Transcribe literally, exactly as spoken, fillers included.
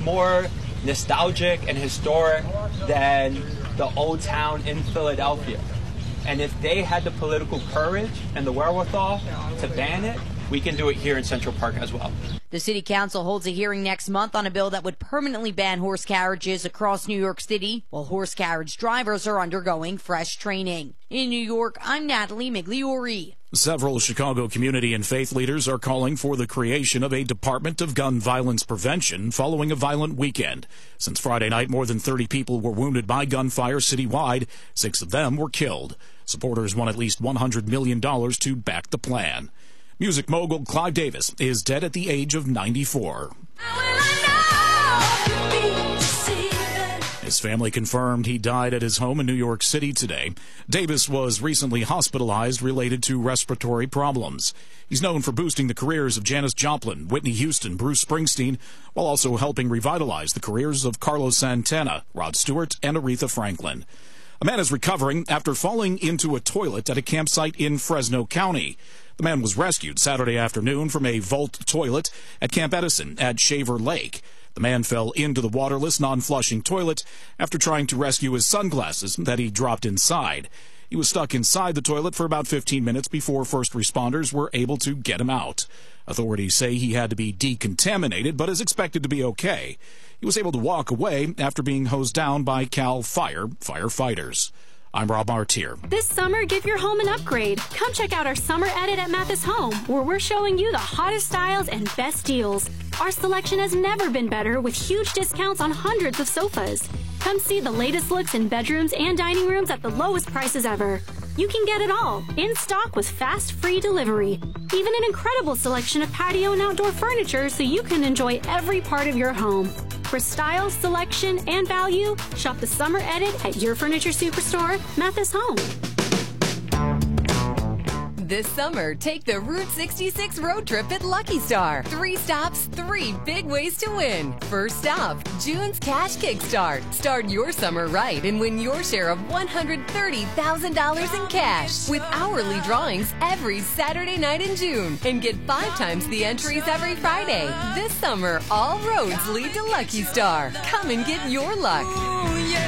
more nostalgic and historic than the old town in Philadelphia. And if they had the political courage and the wherewithal to ban it, we can do it here in Central Park as well. The City Council holds a hearing next month on a bill that would permanently ban horse carriages across New York City, while horse carriage drivers are undergoing fresh training. In New York, I'm Natalie Migliori. Several Chicago community and faith leaders are calling for the creation of a Department of Gun Violence Prevention following a violent weekend. Since Friday night, more than thirty people were wounded by gunfire citywide. Six of them were killed. Supporters want at least one hundred million dollars to back the plan. Music mogul Clive Davis is dead at the age of ninety-four. His family confirmed he died at his home in New York City today. Davis was recently hospitalized related to respiratory problems. He's known for boosting the careers of Janis Joplin, Whitney Houston, Bruce Springsteen, while also helping revitalize the careers of Carlos Santana, Rod Stewart, and Aretha Franklin. A man is recovering after falling into a toilet at a campsite in Fresno County. The man was rescued Saturday afternoon from a vault toilet at Camp Edison at Shaver Lake. The man fell into the waterless, non-flushing toilet after trying to rescue his sunglasses that he dropped inside. He was stuck inside the toilet for about fifteen minutes before first responders were able to get him out. Authorities say he had to be decontaminated, but is expected to be okay. He was able to walk away after being hosed down by Cal Fire firefighters. I'm Rob Martier. This summer, give your home an upgrade. Come check out our summer edit at Mathis Home, where we're showing you the hottest styles and best deals. Our selection has never been better, with huge discounts on hundreds of sofas. Come see the latest looks in bedrooms and dining rooms at the lowest prices ever. You can get it all, in stock with fast, free delivery. Even an incredible selection of patio and outdoor furniture so you can enjoy every part of your home. For style, selection, and value, shop the summer edit at your furniture superstore, Mathis Home. This summer, take the Route sixty-six road trip at Lucky Star. Three stops, three big ways to win. First stop, June's Cash Kickstart. Start your summer right and win your share of one hundred thirty thousand dollars in cash with hourly drawings every Saturday night in June. And get five times the entries every Friday. This summer, all roads lead to Lucky Star. Come and get your luck.